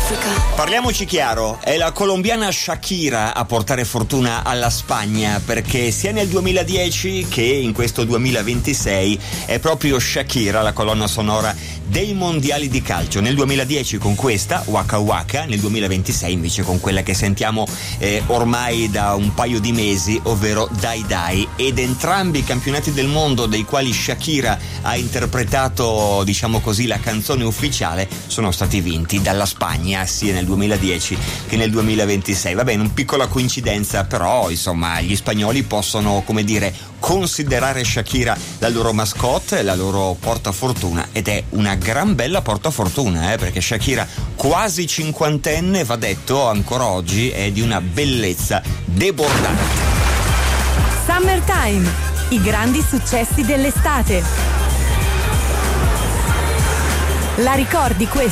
Parliamoci chiaro, è la colombiana Shakira a portare fortuna alla Spagna, perché sia nel 2010 che in questo 2026 è proprio Shakira la colonna sonora dei mondiali di calcio. Nel 2010 con questa, Waka Waka, nel 2026 invece con quella che sentiamo ormai da un paio di mesi, ovvero Dai Dai. Ed entrambi i campionati del mondo dei quali Shakira ha interpretato, diciamo così, la canzone ufficiale sono stati vinti dalla Spagna, sia nel 2010 che nel 2026. Va bene, una piccola coincidenza, però insomma gli spagnoli possono, come dire, considerare Shakira la loro mascotte, la loro portafortuna, ed è una gran bella portafortuna, perché Shakira, quasi cinquantenne, va detto, ancora oggi è di una bellezza debordante. Summertime, i grandi successi dell'estate. La ricordi questa?